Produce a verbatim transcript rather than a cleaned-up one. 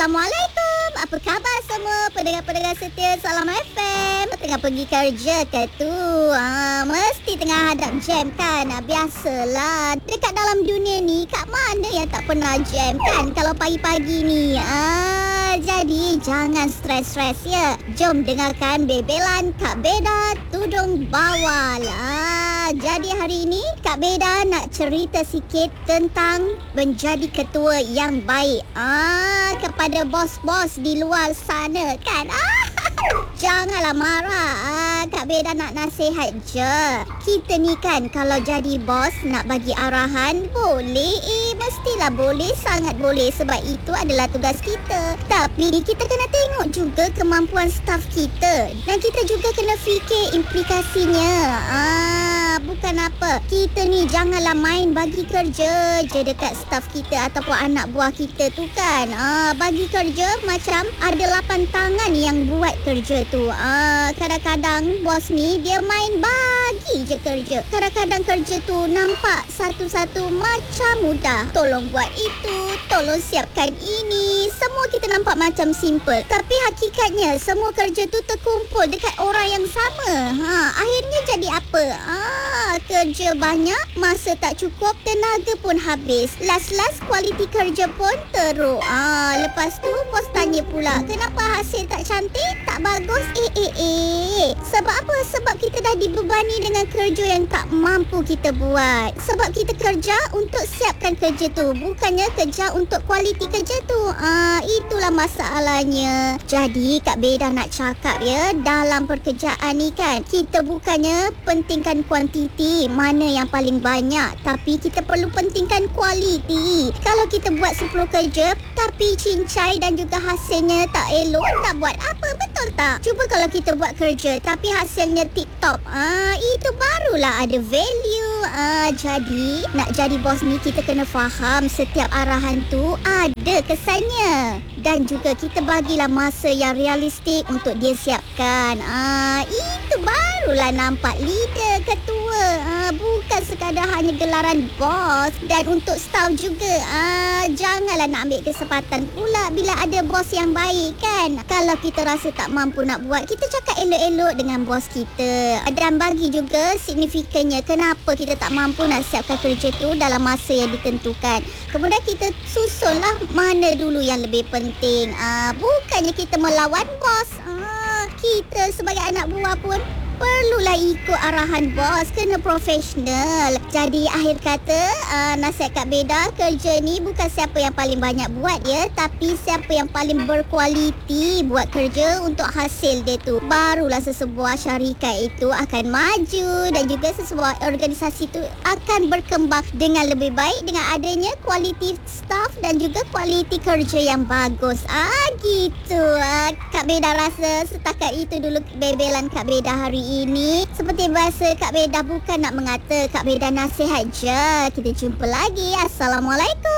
Assalamualaikum. Apa khabar semua pendengar-pendengar setia Salam F M? Tengah pergi kerja ke tu? Ha, mesti tengah hadap jam kan? Ha, biasalah. Dekat dalam dunia ni, kat mana yang tak pernah jam kan? Kalau pagi-pagi ni. Ha, jadi jangan stres-stres ya. Jom dengarkan bebelan Kak Beda Tudung Bawal. Ha, jadi hari ini Kak Beda nak cerita sikit tentang menjadi ketua yang baik. Ah, kepada bos-bos di luar sana kan. Ah, janganlah marah. Ah, Kak Beda nak nasihat je. Kita ni kan kalau jadi bos nak bagi arahan boleh. Eh, mestilah boleh, sangat boleh sebab itu adalah tugas kita. Tapi kita kena tengok juga kemampuan staf kita dan kita juga kena fikir implikasinya. Ah, bukan apa. Kita ni janganlah main bagi kerja je dekat staf kita ataupun anak buah kita tu kan. Ah, bagi kerja macam ada lapan tangan yang buat kerja tu. Ah, kadang-kadang bos ni dia main bagi je kerja. Kadang-kadang kerja tu nampak satu-satu macam mudah. Tolong buat itu, tolong siapkan ini. Semua kita nampak macam simple. Tapi hakikatnya semua kerja tu terkumpul dekat orang yang sama. Ha, akhirnya jadi apa? Ah, kerja banyak, masa tak cukup, tenaga pun habis. Last-last kualiti kerja pun teruk. Ah, lepas tu bos tanya pula, kenapa hasil tak cantik, tak bagus? Eh eh eh. Sebab apa? Sebab kita dah dibebani dengan kerja yang tak mampu kita buat. Sebab kita kerja untuk siapkan kerja tu, bukannya kerja untuk kualiti kerja tu. Ah, itulah masalahnya. Jadi Kak Beda nak cakap ya, dalam pekerjaan ni kan, kita bukannya pentingkan kuantiti mana yang paling banyak, tapi kita perlu pentingkan kualiti. Kalau kita buat sepuluh kerja tapi cincai dan juga hasilnya tak elok, tak buat apa, betul tak? Cuba kalau kita buat kerja tapi hasilnya tip top, ah, itu barulah ada value. Ah, jadi nak jadi bos ni kita kena faham setiap arahan tu ada kesannya dan juga kita bagilah masa yang realistik untuk dia siapkan. Ah, itu barulah nampak leader, ketua. Ah, bukan sekadar hanya gelaran bos. Dan untuk staff juga, ah, janganlah nak ambil kesempatan pula bila ada bos yang baik kan. Kalau kita rasa tak mampu nak buat, kita cakap elok-elok dengan bos kita dan bagi juga signifikannya kenapa kita tak mampu nak siapkan kerja tu dalam masa yang ditentukan. Kemudian kita susunlah mana dulu yang lebih penting. Ah, bukannya kita melawan bos. Ah, kita sebagai anak buah pun perlulah ikut arahan bos, kena profesional. Jadi akhir kata, uh, nasihat Kak Beda, kerja ni bukan siapa yang paling banyak buat ya, tapi siapa yang paling berkualiti buat kerja untuk hasil dia tu. Barulah sesebuah syarikat itu akan maju dan juga sesebuah organisasi itu akan berkembang dengan lebih baik dengan adanya kualiti staff dan juga kualiti kerja yang bagus. Ah, gitu. Ah, Kak Beda rasa setakat itu dulu bebelan Kak Beda hari ini. Seperti biasa, Kak Beda bukan nak mengata, Kak Beda nasihat je. Kita jumpa lagi. Assalamualaikum.